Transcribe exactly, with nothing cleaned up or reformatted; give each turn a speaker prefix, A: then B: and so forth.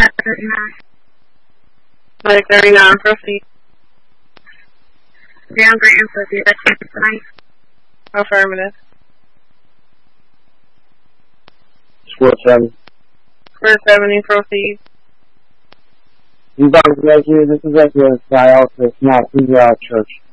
A: Medic thirty-nine, proceed.
B: Down Grant and proceed. That's fine.
A: Affirmative.
C: Square seven.
A: Square seventy, proceed.
C: You guys, this is at the dialysis now, please out church.